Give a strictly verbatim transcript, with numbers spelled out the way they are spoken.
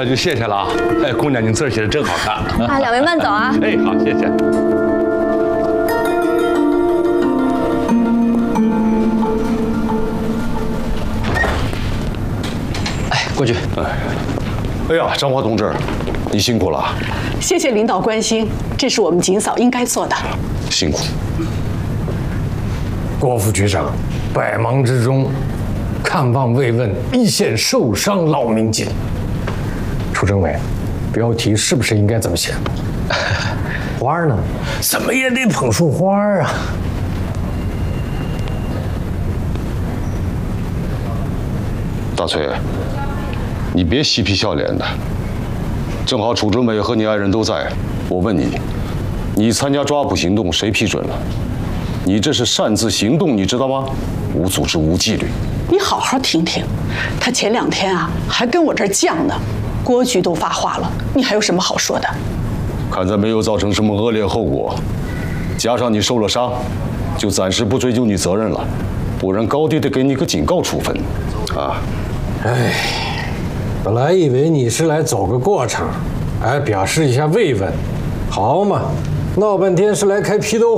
那就谢谢了啊。哎，姑娘，您字写的真好看。 啊，两位慢走啊。 哎，好，谢谢。 哎，过去。 哎，哎呀，张华同志，你辛苦了。 谢谢领导关心，这是我们警嫂应该做的。 辛苦。 郭副局长，百忙之中看望慰问一线受伤老民警。楚政委，标题是不是应该怎么写？花呢？怎么也得捧束花啊！ 大崔，你别嬉皮笑脸的。正好楚政委和你爱人都在，我问你，你参加抓捕行动谁批准了？你这是擅自行动，你知道吗？无组织无纪律。 你好好听听，他前两天啊还跟我这儿犟呢，郭局都发话了，你还有什么好说的？ 看在没有造成什么恶劣后果，加上你受了伤，就暂时不追究你责任了，不然高低得给你个警告处分，啊！ 哎，本来以为你是来走个过场，哎，表示一下慰问，好嘛，闹半天是来开批斗